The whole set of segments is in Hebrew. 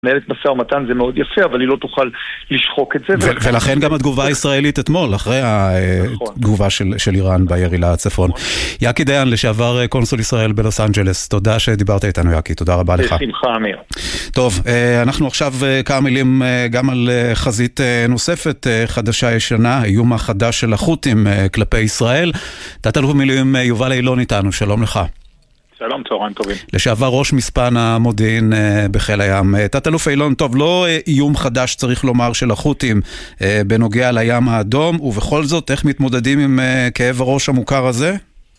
מנהלת משא ומתן זה מאוד יפה, אבל היא לא תוכל לשחוק את זה. ולכן גם התגובה הישראלית אתמול, אחרי התגובה של איראן בירי לצפון. יקי דיין, לשעבר קונסול ישראל בלוס אנג'לס, תודה שדיברת איתנו יקי, תודה רבה לך. בשמחה אמיר. טוב, אנחנו עכשיו כמה מילים גם על חזית נוספת, חדשה ישנה, האיום החדש של החות'ים כלפי ישראל. תת-אלוף במילואים יובל אילון איתנו, שלום לך. שלום, צהריים טובים. לשעבר ראש מספן המודיעין בחיל הים. תת-אלוף אילון, טוב, לא איום חדש צריך לומר של החות'ים בנוגע לים האדום, ובכל זאת, איך מתמודדים עם כאב הראש המוכר הזה?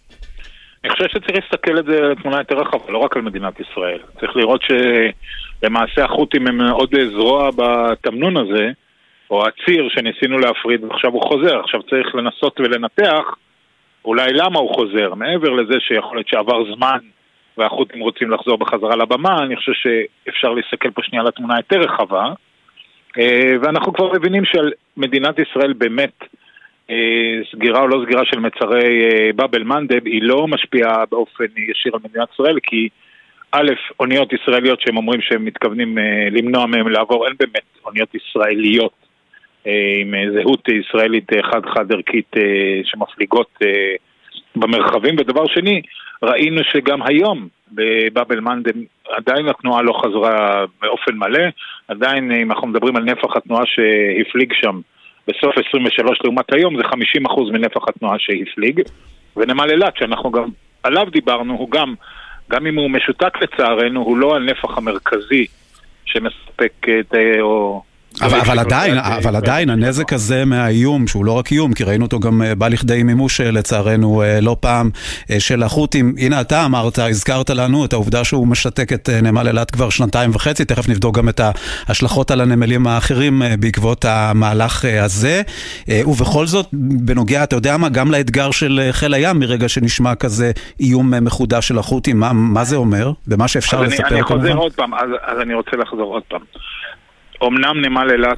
אני חושב שצריך להסתכל את זה לתמונה יותר רחבה, לא רק על מדינת ישראל. צריך לראות שלמעשה החות'ים הם עוד זרוע בתמנון הזה, או הציר שניסינו להפריד, ועכשיו הוא חוזר. עכשיו צריך לנסות ולנתח אולי למה הוא חוזר, מעבר לזה שיכול להיות שעבר זמן והחות'ים רוצים לחזור בחזרה לבמה. אני חושב שאפשר להסתכל פה שנייה לתמונה יותר רחבה, ואנחנו כבר מבינים שעל מדינת ישראל באמת סגירה או לא סגירה של מצרי באב אל-מנדב היא לא משפיעה באופן ישיר על מדינת ישראל, כי א', אוניות ישראליות שהם אומרים שהם מתכוונים למנוע מהם לעבור, אין באמת אוניות ישראליות עם זהות ישראלית חד ערכית שמפליגות במרחבים. ודבר שני, ראינו שגם היום בבאב אל-מנדב עדיין התנועה לא חזרה באופן מלא, עדיין אם אנחנו מדברים על נפח התנועה שהפליג שם בסוף 23 לעומת היום, זה 50% מנפח התנועה שהפליג. ונמל אילת שאנחנו גם עליו דיברנו, הוא גם אם הוא משותק לצערנו, הוא לא הנפח המרכזי שמספק או אבל עדיין הנזק הזה מהאיום, שהוא לא רק איום, כי ראינו אותו גם בא לכדי מימוש לצערנו לא פעם של החות'ים. הנה אתה אמרת, הזכרת לנו את העובדה שהוא משתק את נמל אילת כבר 2.5, תכף נבדוק גם את ההשלכות על הנמלים האחרים בעקבות המהלך הזה. ובכל זאת, בנוגע, אתה יודע מה, גם לאתגר של חיל הים, מרגע שנשמע כזה איום מחודש של החות'ים, מה זה אומר? במה שאפשר לספר כמובן? אני חוזר עוד פעם, אז אני רוצה לחזור עוד פעם. אמנם נמל אילת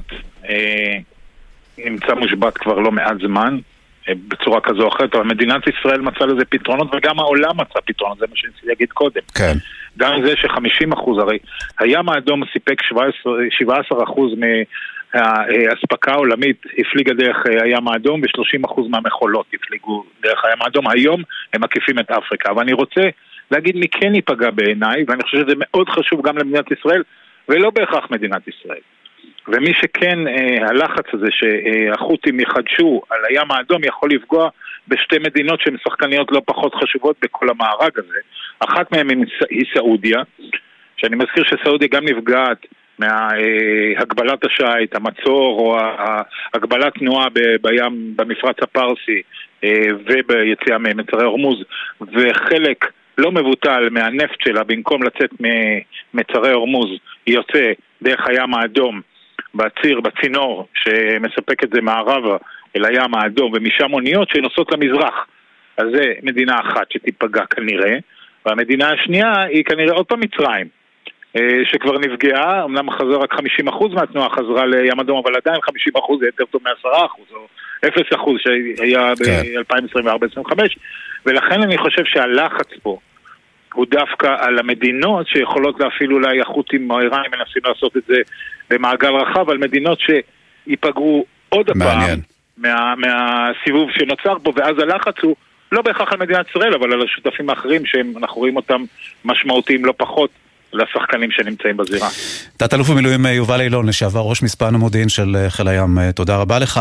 נמצא מושבת כבר לא מעט זמן, בצורה כזו או אחרת, אבל מדינת ישראל מצאה לזה פתרונות, וגם העולם מצא פתרונות, זה מה שאני אגיד קודם. כן. גם זה ש50%, הרי הים האדום סיפק 17% מההספקה העולמית הפליגה דרך הים האדום, ו30% מהמכולות הפליגו דרך הים האדום. היום הם מקיפים את אפריקה, אבל אני רוצה להגיד מי כן ייפגע בעיניי, ואני חושב שזה מאוד חשוב גם למדינת ישראל, ולא בהכרח מדינת ישראל. ומי שכן הלחץ הזה שהחות'ים יחדשו על הים האדום יכול לפגוע בשתי מדינות שהן שחקניות לא פחות חשובות בכל המארג הזה. אחת מהן היא סעודיה, שאני מזכיר שסעודיה גם נפגעת מהגבלת השייט, המצור או הגבלת תנועה בים, במפרץ הפרסי וביציאה ממצרי הורמוז, וחלק לא מבוטל מהנפט שלה, במקום לצאת ממצרי הורמוז, היא יוצא דרך הים האדום, בצינור שמספק את זה מערבה אל הים האדום, ומשם אוניות שנוסעות למזרח. אז זה מדינה אחת שתיפגע כנראה, והמדינה השנייה היא כנראה עוד פעם מצרים, שכבר נפגעה, אמנם חזרה רק 50% מהתנועה חזרה לים אדום, אבל עדיין 50% זה יותר טוב מ10%, או 0% שהיה ב-2024-2025, ולכן אני חושב שהלחץ פה הוא דווקא על המדינות שיכולות להפעיל אולי החות'ים או האיראנים מנסים לעשות את זה במעגל רחב, על מדינות שיפגעו עוד הפעם מהסיבוב שנוצר פה, ואז הלחץ הוא לא בהכרח על מדינת ישראל, אבל על השותפים האחרים שאנחנו רואים אותם משמעותיים לא פחות לשחקנים שנמצאים בזירה. תת-אלוף במילואים יובל אילון, לשעבר ראש מספן המודיעין של חיל הים, תודה רבה לך.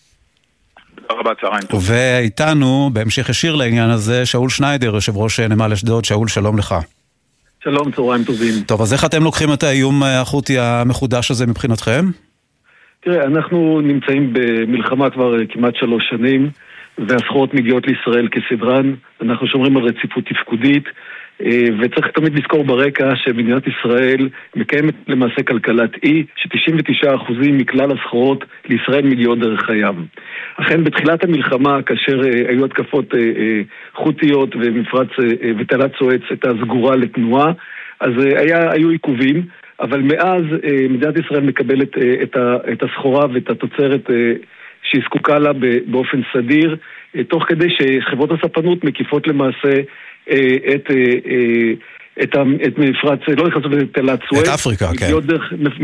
תודה רבה, צהריים טוב. ואיתנו, בהמשך ישיר לעניין הזה, שאול שניידר, יושב ראש נמל אשדוד. שאול, שלום לך. שלום, צהריים טובים. טוב, אז איך אתם לוקחים את האיום החות'י המחודש הזה מבחינתכם? תראה, אנחנו נמצאים במלחמה כבר כמעט 3 שנים, והסחורות מגיעות לישראל כסדרן. אנחנו שומרים על רציפות תפקודית, וצריך תמיד לזכור ברקע שמדינת ישראל מקיימת למעשה כלכלת אי, ש99% מכלל הסחורות לישראל מגיעות דרך הים. אכן בתחילת המלחמה, כאשר היו התקפות חות'יות ומפרץ ותעלת סואץ הייתה סגורה לתנועה, אז היו עיכובים, אבל מאז מדינת ישראל מקבלת את הסחורה ואת התוצרת שהיא זקוקה לה באופן סדיר, תוך כדי שחברות הספנות מקיפות למעשה את מפרץ, לא נכנסות לתעלת סואץ. את אפריקה, כן.